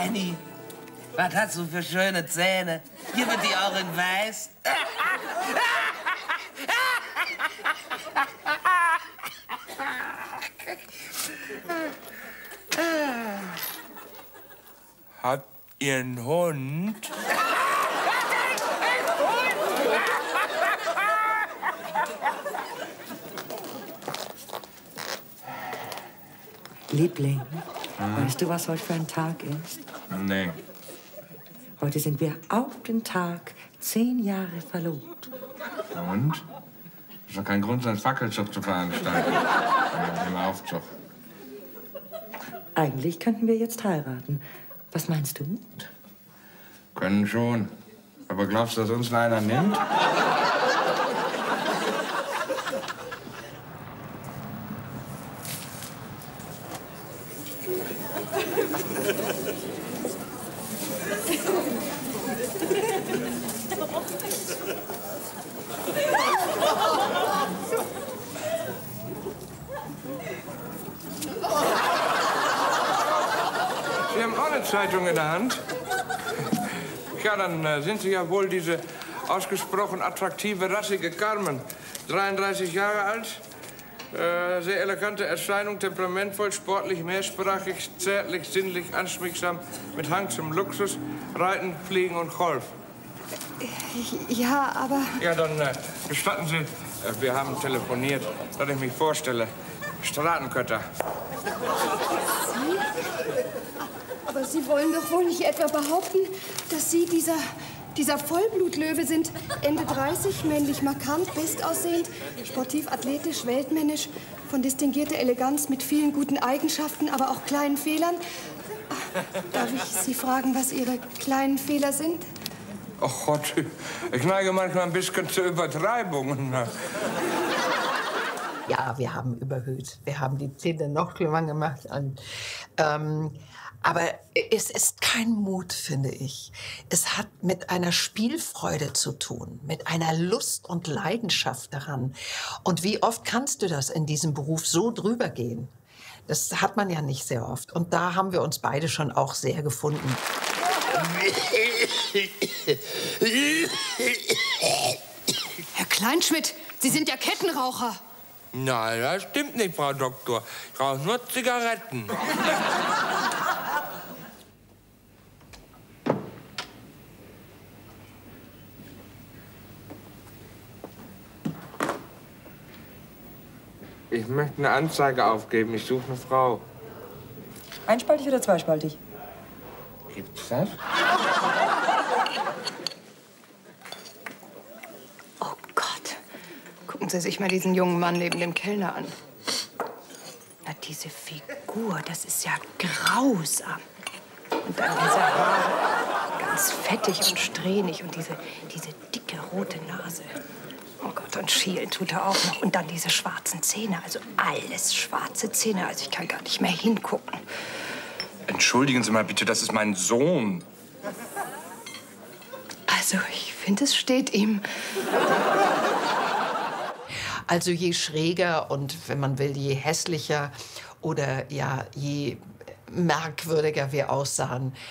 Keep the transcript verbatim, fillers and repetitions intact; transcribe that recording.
Annie, was hast du für schöne Zähne? Hier wird die auch in weiß. Habt ihr einen Hund? Liebling, hm? Weißt du, was heute für ein Tag ist? Nee. Heute sind wir auf den Tag zehn Jahre verlobt. Und? Das ist doch kein Grund, so einen Fackelzug zu veranstalten. Ja, im Aufzug. Eigentlich könnten wir jetzt heiraten. Was meinst du? Können schon. Aber glaubst du, dass uns einer nimmt? Sie haben auch eine Zeitung in der Hand? Ja, dann äh, sind Sie ja wohl diese ausgesprochen attraktive, rassige Carmen. dreiunddreißig Jahre alt, äh, sehr elegante Erscheinung, temperamentvoll, sportlich, mehrsprachig, zärtlich, sinnlich, anschmiegsam, mit Hang zum Luxus, Reiten, Fliegen und Golf. Ja, aber... Ja, dann äh, gestatten Sie, äh, wir haben telefoniert, dass ich mich vorstelle. Stratenkötter. Sie? Aber Sie wollen doch wohl nicht etwa behaupten, dass Sie dieser, dieser Vollblutlöwe sind, Ende dreißig, männlich markant, bestaussehend, sportiv, athletisch, weltmännisch, von distinguierter Eleganz mit vielen guten Eigenschaften, aber auch kleinen Fehlern. Darf ich Sie fragen, was Ihre kleinen Fehler sind? Oh Gott, ich neige manchmal ein bisschen zu Übertreibungen. Ja, wir haben überhöht. Wir haben die Zähne noch schlimmer gemacht. Und, ähm, aber es ist kein Mut, finde ich. Es hat mit einer Spielfreude zu tun, mit einer Lust und Leidenschaft daran. Und wie oft kannst du das in diesem Beruf so drüber gehen? Das hat man ja nicht sehr oft. Und da haben wir uns beide schon auch sehr gefunden. Herr Kleinschmidt, Sie sind ja Kettenraucher. Nein, das stimmt nicht, Frau Doktor. Ich rauche nur Zigaretten. Ich möchte eine Anzeige aufgeben. Ich suche eine Frau. Einspaltig oder zweispaltig? Gibt's das? Oh Gott. Gucken Sie sich mal diesen jungen Mann neben dem Kellner an. Na, diese Figur, das ist ja grausam. Und dann diese Haare, ganz fettig und strähnig. Und diese, diese dicke rote Nase. Oh Gott, und schielen tut er auch noch. Und dann diese schwarzen Zähne, also alles schwarze Zähne. Also ich kann gar nicht mehr hingucken. Entschuldigen Sie mal bitte, das ist mein Sohn. Also, ich finde, es steht ihm. Also je schräger und, wenn man will, je hässlicher oder ja, je merkwürdiger wir aussahen,